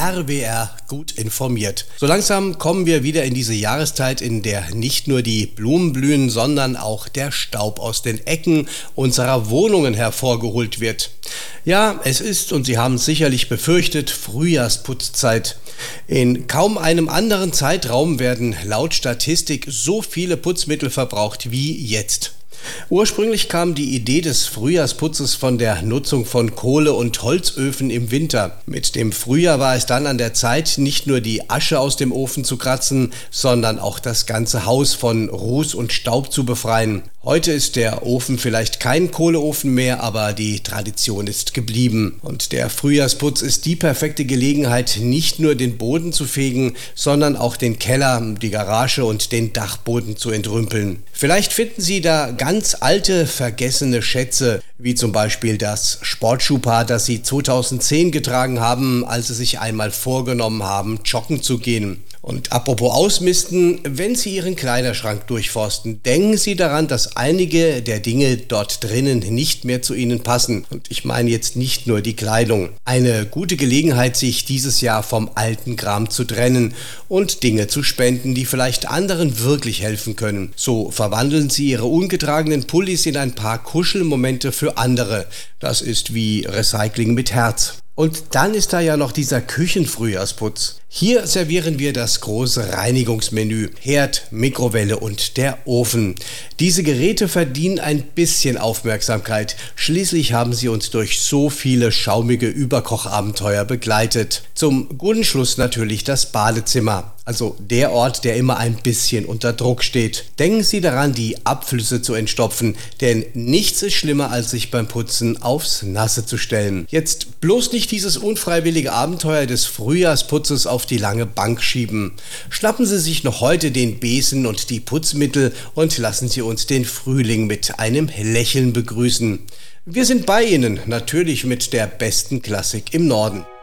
RWR gut informiert. So langsam kommen wir wieder in diese Jahreszeit, in der nicht nur die Blumen blühen, sondern auch der Staub aus den Ecken unserer Wohnungen hervorgeholt wird. Ja, es ist, und Sie haben es sicherlich befürchtet, Frühjahrsputzzeit. In kaum einem anderen Zeitraum werden laut Statistik so viele Putzmittel verbraucht wie jetzt. Ursprünglich kam die Idee des Frühjahrsputzes von der Nutzung von Kohle- und Holzöfen im Winter. Mit dem Frühjahr war es dann an der Zeit, nicht nur die Asche aus dem Ofen zu kratzen, sondern auch das ganze Haus von Ruß und Staub zu befreien. Heute ist der Ofen vielleicht kein Kohleofen mehr, aber die Tradition ist geblieben. Und der Frühjahrsputz ist die perfekte Gelegenheit, nicht nur den Boden zu fegen, sondern auch den Keller, die Garage und den Dachboden zu entrümpeln. Vielleicht finden Sie da ganz alte, vergessene Schätze, wie zum Beispiel das Sportschuhpaar, das Sie 2010 getragen haben, als Sie sich einmal vorgenommen haben, joggen zu gehen. Und apropos Ausmisten, wenn Sie Ihren Kleiderschrank durchforsten, denken Sie daran, dass einige der Dinge dort drinnen nicht mehr zu Ihnen passen. Und ich meine jetzt nicht nur die Kleidung. Eine gute Gelegenheit, sich dieses Jahr vom alten Kram zu trennen und Dinge zu spenden, die vielleicht anderen wirklich helfen können. So verwandeln Sie Ihre ungetragenen Pullis in ein paar Kuschelmomente für andere. Das ist wie Recycling mit Herz. Und dann ist da ja noch dieser Küchenfrühjahrsputz. Hier servieren wir das große Reinigungsmenü. Herd, Mikrowelle und der Ofen. Diese Geräte verdienen ein bisschen Aufmerksamkeit. Schließlich haben sie uns durch so viele schaumige Überkochabenteuer begleitet. Zum guten Schluss natürlich das Badezimmer. Also der Ort, der immer ein bisschen unter Druck steht. Denken Sie daran, die Abflüsse zu entstopfen, denn nichts ist schlimmer, als sich beim Putzen aufs Nasse zu stellen. Jetzt bloß nicht dieses unfreiwillige Abenteuer des Frühjahrsputzes auf die lange Bank schieben. Schnappen Sie sich noch heute den Besen und die Putzmittel und lassen Sie uns den Frühling mit einem Lächeln begrüßen. Wir sind bei Ihnen, natürlich mit der besten Klassik im Norden.